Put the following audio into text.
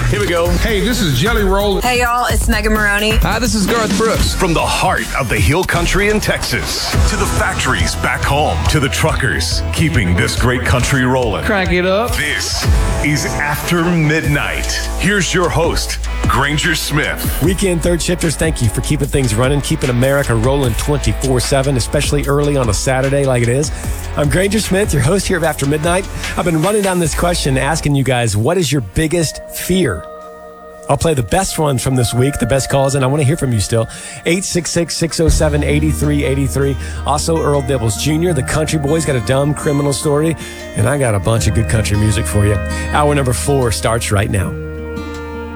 Here we go. Hey, this is Jelly Roll. Hey, y'all, it's Megan Maroney. Hi, this is Garth Brooks. From the heart of the Hill Country in Texas to the factories back home to the truckers keeping this great country rolling. Crank it up. This is After Midnight. Here's your host, Granger Smith. Weekend third shifters, thank you for keeping things running, keeping America rolling 24/7, especially early on a Saturday like it is. I'm Granger Smith, your host here of After Midnight. I've been running down this question, asking you guys, what is your biggest fear? I'll play the best ones from this week, the best calls, and I want to hear from you still. 866-607-8383. Also, Earl Dibbles Jr., the country boy's got a dumb criminal story, and I got a bunch of good country music for you. Hour number 4 starts right now.